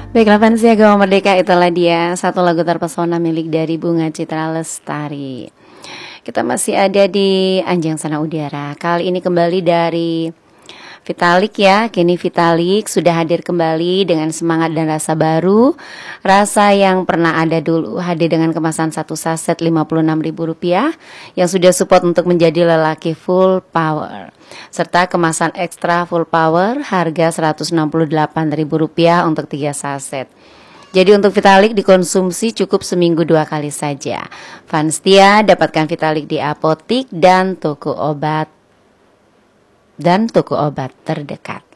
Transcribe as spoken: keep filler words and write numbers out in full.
Baiklah fans ya Gawa Merdeka, itulah dia satu lagu terpesona milik dari Bunga Citra Lestari. Kita masih ada di Anjang Sana Udara. Kali ini kembali dari Vitalik ya. Kini Vitalik sudah hadir kembali dengan semangat dan rasa baru. Rasa yang pernah ada dulu hadir dengan kemasan satu saset lima puluh enam ribu rupiah yang sudah support untuk menjadi lelaki full power, serta kemasan ekstra full power harga seratus enam puluh delapan ribu rupiah untuk tiga saset. Jadi untuk Vitalik dikonsumsi cukup seminggu dua kali saja. Fans setia dapatkan Vitalik di apotik dan toko obat dan toko obat terdekat.